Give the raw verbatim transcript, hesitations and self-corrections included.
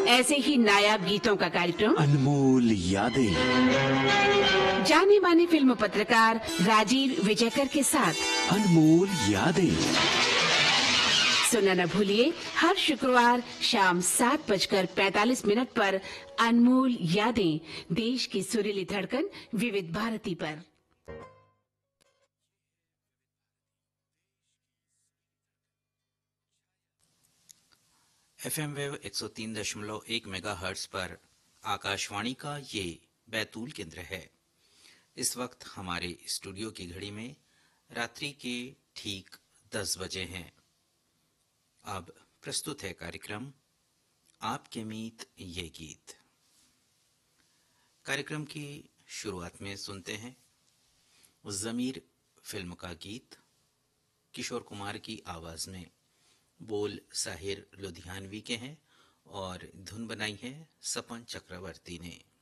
ऐसे ही नायाब गीतों का कार्यक्रम अनमोल यादें, जाने माने फिल्म पत्रकार राजीव विजयकर के साथ अनमोल यादें सुनना न भूलिए हर शुक्रवार शाम सात बजकर पैतालीस मिनट पर अनमोल यादें, देश की सुरीली धड़कन विविध भारती पर। एफएम वेव एक सौ तीन दशमलव एक मेगाहर्ट्ज पर आकाशवाणी का ये बैतूल केंद्र है। इस वक्त हमारे स्टूडियो की घड़ी में रात्रि के ठीक दस बजे हैं। अब प्रस्तुत है कार्यक्रम आपके मीत ये गीत। कार्यक्रम की शुरुआत में सुनते हैं ज़मीर फिल्म का गीत किशोर कुमार की आवाज में। बोल साहिर लुधियानवी के हैं और धुन बनाई है सपन चक्रवर्ती ने।